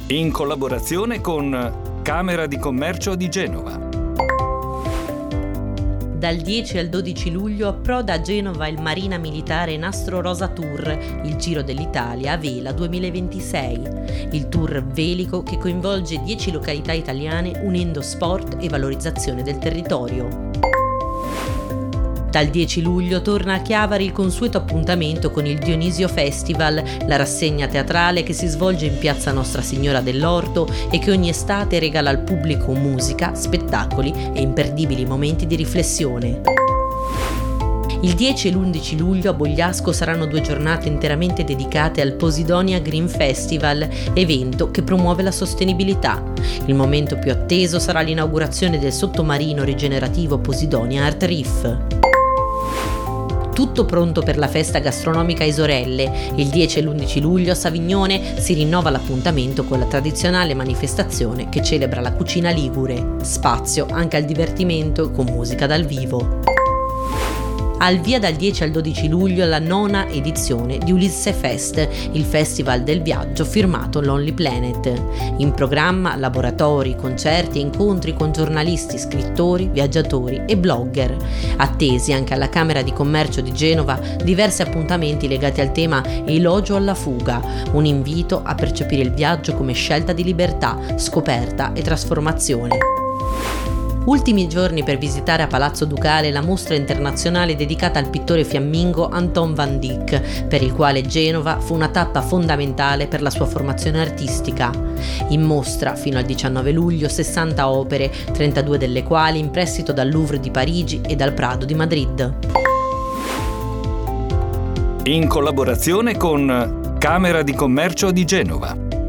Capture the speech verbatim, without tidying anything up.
in collaborazione con Camera di Commercio di Genova. Dal dieci al dodici luglio approda a Genova il Marina Militare Nastro Rosa Tour, il Giro dell'Italia a vela duemilaventisei. Il tour velico che coinvolge dieci località italiane unendo sport e valorizzazione del territorio. Dal dieci luglio torna a Chiavari il consueto appuntamento con il Dionisio Festival, la rassegna teatrale che si svolge in piazza Nostra Signora dell'Orto e che ogni estate regala al pubblico musica, spettacoli e imperdibili momenti di riflessione. Il dieci e l'undici luglio a Bogliasco saranno due giornate interamente dedicate al Posidonia Green Festival, evento che promuove la sostenibilità. Il momento più atteso sarà l'inaugurazione del sottomarino rigenerativo Posidonia Art Reef. Tutto pronto per la festa gastronomica Isorelle. Il dieci e l'undici luglio a Savignone si rinnova l'appuntamento con la tradizionale manifestazione che celebra la cucina ligure. Spazio anche al divertimento con musica dal vivo. Al via dal dieci al dodici luglio la nona edizione di Ulisse Fest, il festival del viaggio firmato Lonely Planet. In programma laboratori, concerti e incontri con giornalisti, scrittori, viaggiatori e blogger. Attesi anche alla Camera di Commercio di Genova diversi appuntamenti legati al tema Elogio alla fuga, un invito a percepire il viaggio come scelta di libertà, scoperta e trasformazione. Ultimi giorni per visitare a Palazzo Ducale la mostra internazionale dedicata al pittore fiammingo Anton van Dyck, per il quale Genova fu una tappa fondamentale per la sua formazione artistica. In mostra fino al diciannove luglio sessanta opere, trentadue delle quali in prestito dal Louvre di Parigi e dal Prado di Madrid. In collaborazione con Camera di Commercio di Genova.